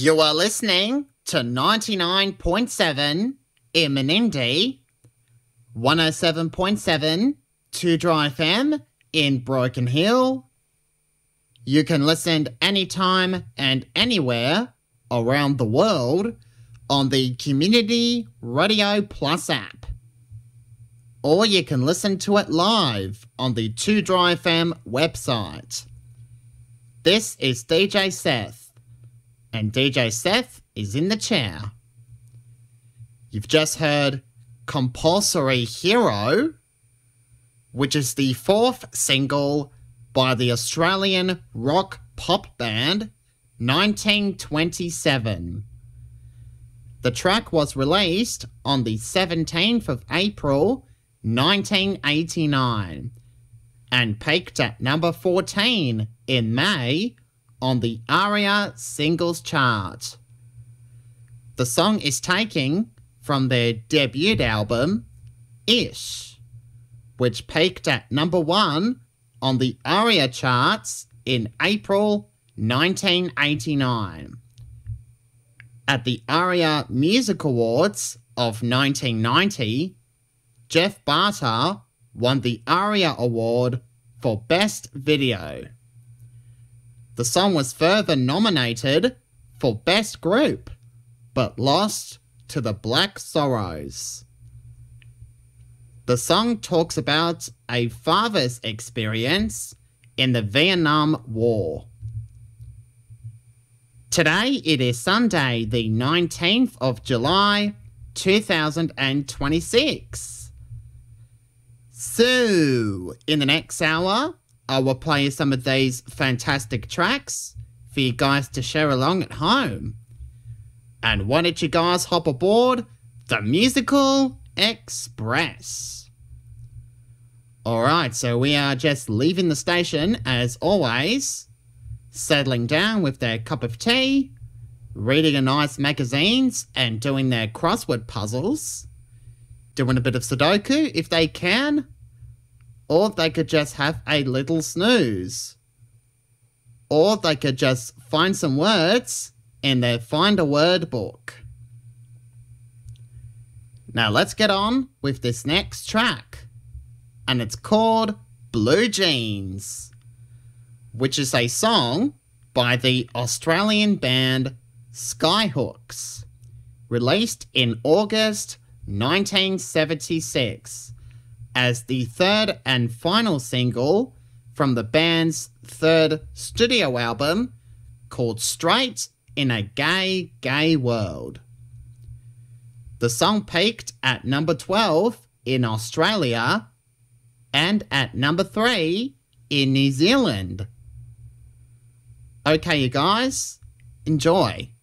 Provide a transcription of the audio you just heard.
You are listening to 99.7 in Menindee, 107.7 2 Dry FM in Broken Hill. You can listen anytime and anywhere around the world on the Community Radio Plus app. Or you can listen to it live on the 2 Dry FM website. This is DJ Seth, and DJ Seth is in the chair. You've just heard Compulsory Hero, which is the fourth single by the Australian rock pop band 1927. The track was released on the 17th of April 1989 and peaked at number 14 in May on the ARIA Singles Chart. The song is taken from their debut album, Ish, which peaked at number 1 on the ARIA charts in April 1989. At the ARIA Music Awards of 1990, Jeff Barter won the ARIA Award for Best Video. The song was further nominated for Best Group, but lost to the Black Sorrows. The song talks about a father's experience in the Vietnam War. Today it is Sunday, the 19th of July, 2026. So, in the next hour, I will play some of these fantastic tracks for you guys to share along at home. And why don't you guys hop aboard the Musical Express? Alright, so we are just leaving the station as always, settling down with their cup of tea, reading a nice magazines and doing their crossword puzzles, doing a bit of Sudoku if they can, or they could just have a little snooze. Or they could just find some words in their Find a Word book. Now let's get on with this next track, and it's called Blue Jeans, which is a song by the Australian band Skyhooks, released in August 1976 as the third and final single from the band's third studio album called Straight in a Gay, Gay World. The song peaked at number 12 in Australia and at number 3 in New Zealand. Okay, you guys, enjoy.